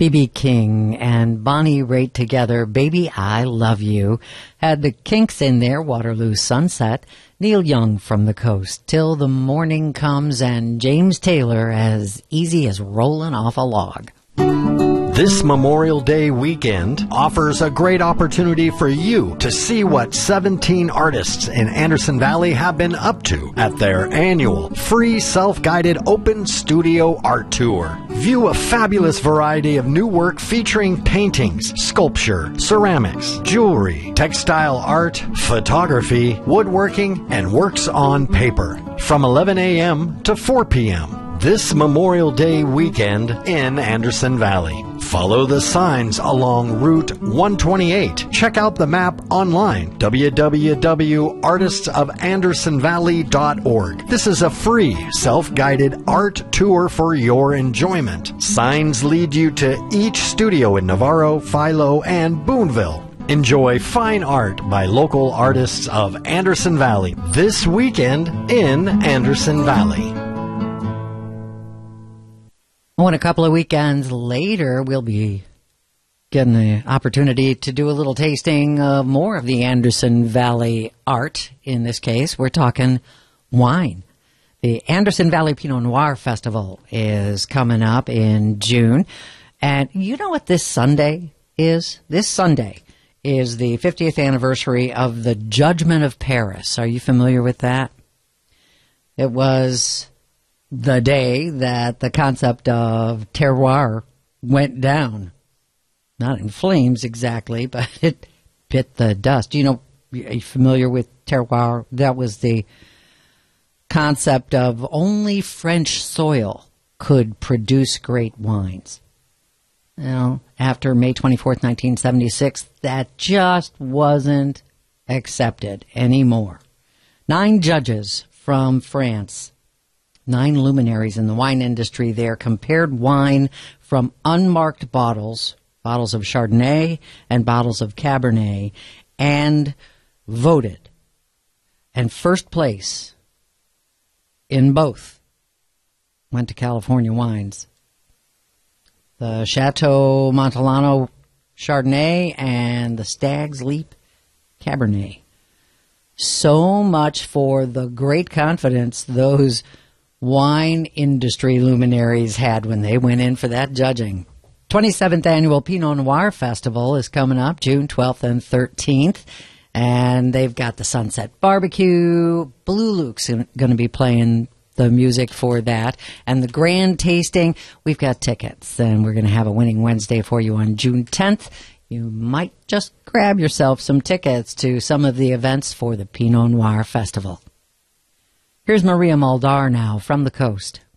B.B. King and Bonnie Raitt together, Baby I Love You. Had the Kinks in there, Waterloo Sunset. Neil Young from the Coast, Till the Morning Comes, and James Taylor, As Easy as Rolling Off a Log. This Memorial Day weekend offers a great opportunity for you to see what 17 artists in Anderson Valley have been up to at their annual free self-guided open studio art tour. View a fabulous variety of new work featuring paintings, sculpture, ceramics, jewelry, textile art, photography, woodworking, and works on paper from 11 a.m. to 4 p.m. this Memorial Day weekend in Anderson Valley. Follow the signs along Route 128. Check out the map online, www.artistsofAndersonValley.org. This is a free, self-guided art tour for your enjoyment. Signs lead you to each studio in Navarro, Philo, and Boonville. Enjoy fine art by local artists of Anderson Valley this weekend in Anderson Valley. Oh, and a couple of weekends later, we'll be getting the opportunity to do a little tasting of more of the Anderson Valley art. In this case, we're talking wine. The Anderson Valley Pinot Noir Festival is coming up in June. And you know what this Sunday is? This Sunday is the 50th anniversary of the Judgment of Paris. Are you familiar with that? It was the day that the concept of terroir went down. Not in flames exactly, but it bit the dust. Are you familiar with terroir? That was the concept of only French soil could produce great wines. After May 24th, 1976, that just wasn't accepted anymore. 9 judges from France, 9 luminaries in the wine industry there, compared wine from unmarked bottles of Chardonnay and bottles of Cabernet, and voted. And first place in both went to California wines. The Chateau Montellano Chardonnay and the Stag's Leap Cabernet. So much for the great confidence those wine industry luminaries had when they went in for that judging. 27th Annual Pinot Noir Festival is coming up June 12th and 13th, and they've got the Sunset Barbecue. Blue Luke's going to be playing the music for that, and the grand tasting. We've got tickets, and we're going to have a Winning Wednesday for you on June 10th. You might just grab yourself some tickets to some of the events for the Pinot Noir Festival. Here's Maria Muldaur now from the Coast.